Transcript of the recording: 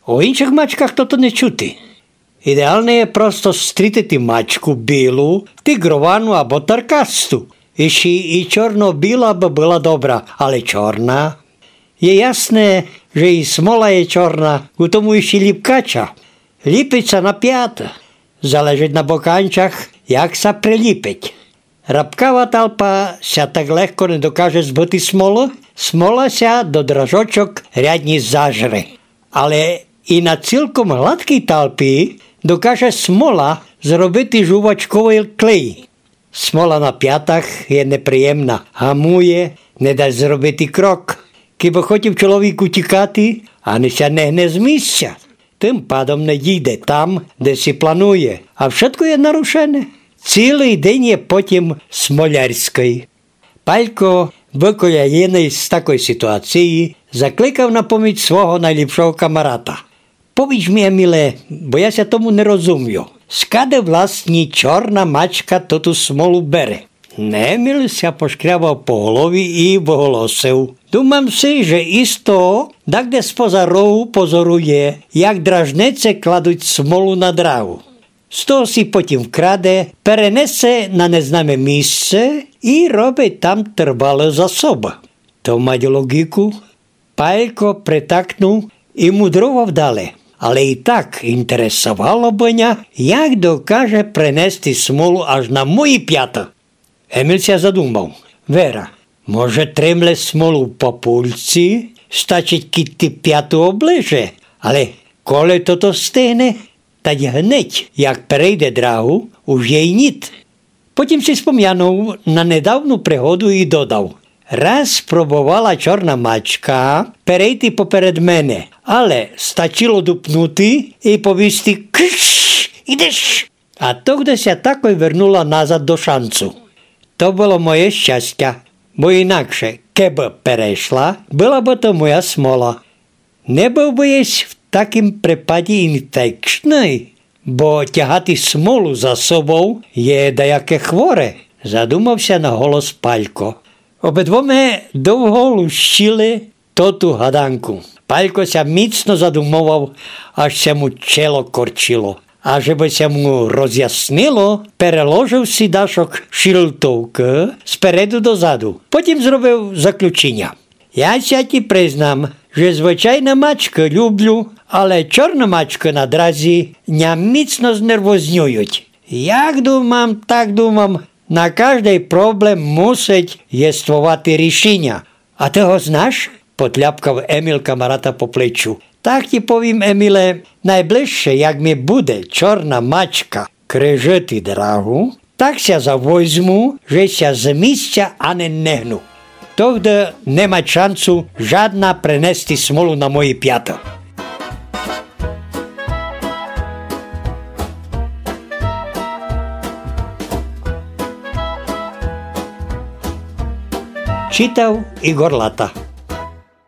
У інших мачках то не чути. Ідеально є просто стрітити мачку білу, тигровану або таркасту. І чорно-біла б була добра, але чорна. Є ясне, що і смола є чорна, у тому ще ліпкача. Ліпиться на п'ята. Залежить на боканчах, як се приліпить. Рабкава талпа ся так легко не докаже збити смолу, смола ся до дрожочок рядні зажре. Але і на цілком гладкій талпі докаже смола зробити жувачковий клей. Смола на п'ятах є неприємна, гамує, не дасть зробити крок. Кіба хотів чоловік утікати, а не ся не гне з місця. Тим падом не дійде там, де сі планує, а všetko є нарушене. Цілий день є потім смолярський. Палько, виколяєний з такої ситуації, закликав на поміч свого найліпшого камарата. Повіч мені, Еміле, бо я ся тому не розумію. Скаде власні чорна мачка ту смолу бере. Еміль ся пошкрябав по голові і поголосив. Думам си, že isto, kde spoza rohu pozoruje, jak dražnece kladуть smolu na dráhu. Z toho si потім вкраде, перенесе на незnáme місце і робить там трвале засоба. То мать логіку. Палько притакнув і мудрував далі. Але і так інтересувало мене, як докаже принести смолу аж на мої п'ята. Еміль ся задумав. Вера, може тримле смолу по пульці, стачить кітти п'яту оближе, але коли то стигне, та й гнеть, як перейде драгу, уж є й ніт. Потім си спом'янув на недавну пригоду і додав. Раз спробувала чорна мачка перейти поперед мене, але стачило дупнути і повісти «Кш! Ідеш!» А тогдеся тако й вернула назад до шанцу. То було моє щастя, бо інакше, кеб перейшла, була б то моя смола. Не був би єсь в таким припаді інфекційний, бо тягати смолу за собою є деяке хворе, задумався на голос Палько. Обидвоме довго лущили ту гаданку. Палько ся міцно задумував, аж се му чело корчило. А żeby się mu rozjasnilo, переложив сідашок шилтовки спереду до заду. Потім зробив заключення. Я ся ті признам, що звичайно мачки люблю, але чорна мачка на дразі ня міцно знервознюють. Як думам, так думам, на кожний проблем мусить єствувати рішення. А ти його знаєш? Потляпкав Еміл камарата по плечу. Так ті повім, Еміле, найближче, як ми буде чорна мачка крижити драгу, так ся завозьму, що ся з місця, а не негну. Тогда нема шансу жадна принести смолу на мої п'ята. Читав Ігор Лата.